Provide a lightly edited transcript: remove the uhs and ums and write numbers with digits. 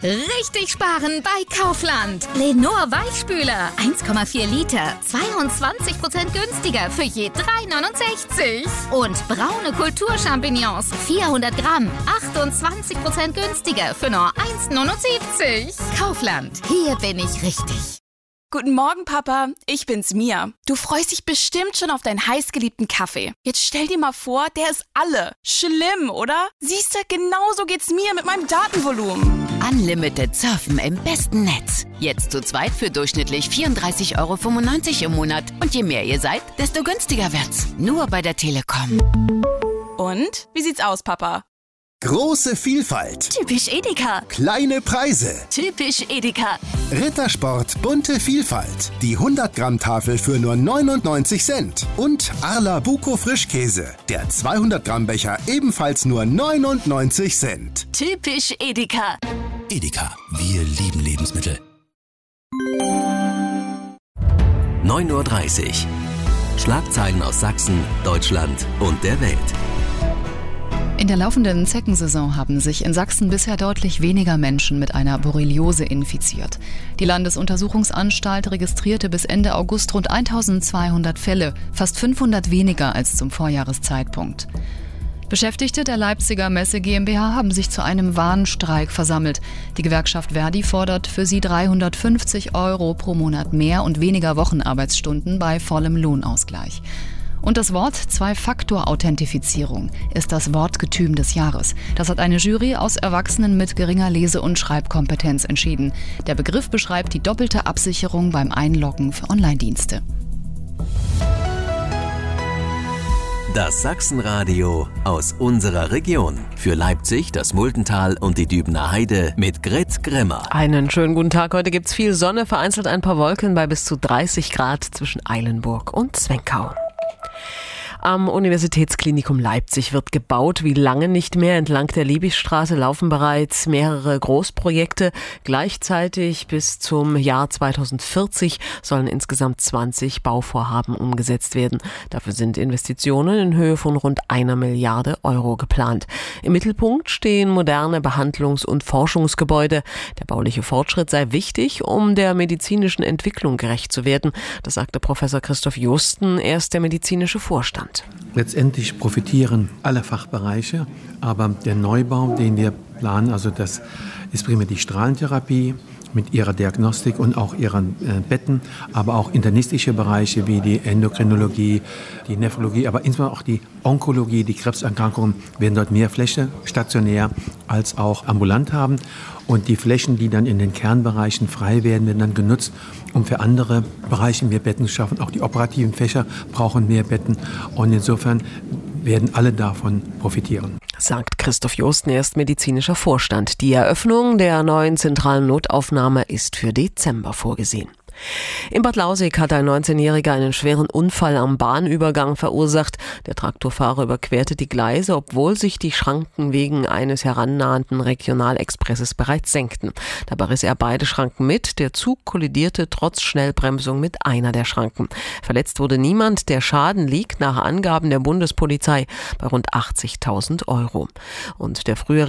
Richtig sparen bei Kaufland. Lenor Weichspüler, 1,4 Liter, 22% günstiger für je 3,69. Und braune Kulturchampignons, 400 Gramm, 28% günstiger für nur 1,79. Kaufland, hier bin ich richtig. Guten Morgen, Papa. Ich bin's, Mia. Du freust dich bestimmt schon auf deinen heißgeliebten Kaffee. Jetzt stell dir mal vor, der ist alle. Schlimm, oder? Siehste, genauso geht's mir mit meinem Datenvolumen. Unlimited surfen im besten Netz. Jetzt zu zweit für durchschnittlich 34,95 € im Monat. Und je mehr ihr seid, desto günstiger wird's. Nur bei der Telekom. Und? Wie sieht's aus, Papa? Große Vielfalt. Typisch Edeka. Kleine Preise. Typisch Edeka. Rittersport bunte Vielfalt. Die 100-Gramm-Tafel für nur 99 Cent. Und Arla Buko Frischkäse. Der 200-Gramm-Becher ebenfalls nur 99 Cent. Typisch Edeka. Edeka, wir lieben Lebensmittel. 9:30 Uhr. Schlagzeilen aus Sachsen, Deutschland und der Welt. In der laufenden Zeckensaison haben sich in Sachsen bisher deutlich weniger Menschen mit einer Borreliose infiziert. Die Landesuntersuchungsanstalt registrierte bis Ende August rund 1200 Fälle, fast 500 weniger als zum Vorjahreszeitpunkt. Beschäftigte der Leipziger Messe GmbH haben sich zu einem Warnstreik versammelt. Die Gewerkschaft Verdi fordert für sie 350 € pro Monat mehr und weniger Wochenarbeitsstunden bei vollem Lohnausgleich. Und das Wort Zwei-Faktor-Authentifizierung ist das Wortgetüm des Jahres. Das hat eine Jury aus Erwachsenen mit geringer Lese- und Schreibkompetenz entschieden. Der Begriff beschreibt die doppelte Absicherung beim Einloggen für Online-Dienste. Das Sachsenradio aus unserer Region. Für Leipzig, das Muldental und die Dübener Heide mit Grit Grimmer. Einen schönen guten Tag. Heute gibt's viel Sonne, vereinzelt ein paar Wolken bei bis zu 30 Grad zwischen Eilenburg und Zwenkau. Am Universitätsklinikum Leipzig wird gebaut wie lange nicht mehr. Entlang der Liebigstraße laufen bereits mehrere Großprojekte. Gleichzeitig bis zum Jahr 2040 sollen insgesamt 20 Bauvorhaben umgesetzt werden. Dafür sind Investitionen in Höhe von rund 1 Milliarde € geplant. Im Mittelpunkt stehen moderne Behandlungs- und Forschungsgebäude. Der bauliche Fortschritt sei wichtig, um der medizinischen Entwicklung gerecht zu werden. Das sagte Professor Christoph Josten. Er ist der medizinische Vorstand. Letztendlich profitieren alle Fachbereiche, aber der Neubau, den wir planen, also das ist primär die Strahlentherapie mit ihrer Diagnostik und auch ihren Betten, aber auch internistische Bereiche wie die Endokrinologie, die Nephrologie, aber insbesondere auch die Onkologie, die Krebserkrankungen werden dort mehr Fläche stationär als auch ambulant haben. Und die Flächen, die dann in den Kernbereichen frei werden, werden dann genutzt, um für andere Bereiche mehr Betten zu schaffen. Auch die operativen Fächer brauchen mehr Betten. Und insofern werden alle davon profitieren. Sagt Christoph Josten, er ist medizinischer Vorstand. Die Eröffnung der neuen zentralen Notaufnahme ist für Dezember vorgesehen. In Bad Lausick hat ein 19-Jähriger einen schweren Unfall am Bahnübergang verursacht. Der Traktorfahrer überquerte die Gleise, obwohl sich die Schranken wegen eines herannahenden Regionalexpresses bereits senkten. Dabei riss er beide Schranken mit. Der Zug kollidierte trotz Schnellbremsung mit einer der Schranken. Verletzt wurde niemand. Der Schaden liegt nach Angaben der Bundespolizei bei rund 80.000 €. Und der frühere